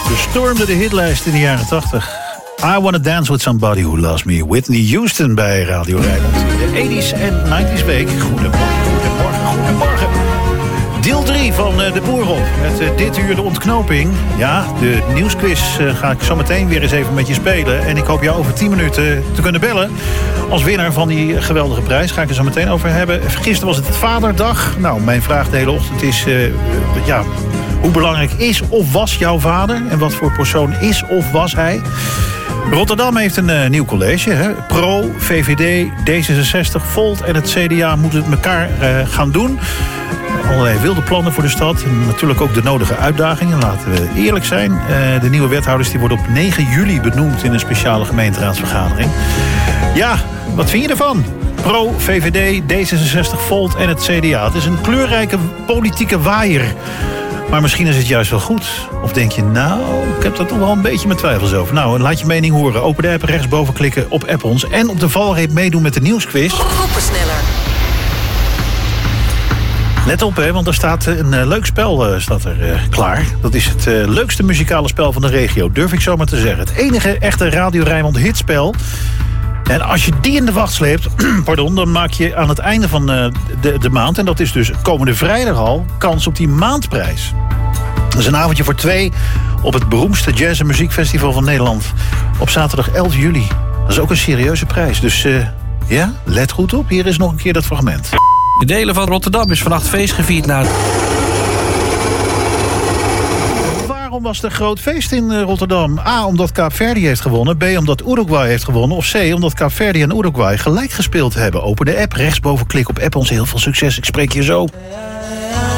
Bestormde de hitlijst in de jaren 80. I Wanna Dance With Somebody Who Loves Me. Whitney Houston bij Radio Rijnmond. De 80s en 90s week. Goedemorgen. Deel 3 van De Boer op. Met dit uur de ontknoping. Ja, de nieuwsquiz ga ik zo meteen weer eens even met je spelen. En ik hoop jou over 10 minuten te kunnen bellen. Als winnaar van die geweldige prijs. Ga ik er zo meteen over hebben. Gisteren was het Vaderdag. Nou, mijn vraag de hele ochtend is... hoe belangrijk is of was jouw vader? En wat voor persoon is of was hij? Rotterdam heeft een nieuw college. Hè? Pro, VVD, D66, Volt en het CDA moeten het elkaar gaan doen. Allerlei wilde plannen voor de stad. En natuurlijk ook de nodige uitdagingen. Laten we eerlijk zijn. De nieuwe wethouders die worden op 9 juli benoemd in een speciale gemeenteraadsvergadering. Ja, wat vind je ervan? Pro, VVD, D66, Volt en het CDA. Het is een kleurrijke politieke waaier. Maar misschien is het juist wel goed. Of denk je, nou, ik heb daar toch wel een beetje mijn twijfels over. Nou, laat je mening horen. Open de app, rechtsboven klikken op app ons. En op de valreep meedoen met de nieuwsquiz. Groepensneller. Let op, hè, want er staat een leuk spel klaar. Dat is het leukste muzikale spel van de regio. Durf ik zo maar te zeggen. Het enige echte Radio Rijnmond hitspel. En als je die in de wacht sleept, dan maak je aan het einde van de maand... en dat is dus komende vrijdag al, kans op die maandprijs. Dat is een avondje voor 2 op het beroemdste jazz- en muziekfestival van Nederland. Op zaterdag 11 juli. Dat is ook een serieuze prijs. Dus let goed op. Hier is nog een keer dat fragment. In delen van Rotterdam is vannacht feest gevierd naar... Waarom was er een groot feest in Rotterdam? A, omdat Kaapverdi heeft gewonnen. B, omdat Uruguay heeft gewonnen. Of C, omdat Kaapverdi en Uruguay gelijk gespeeld hebben. Open de app, rechtsboven klik op app ons. Heel veel succes, ik spreek je zo.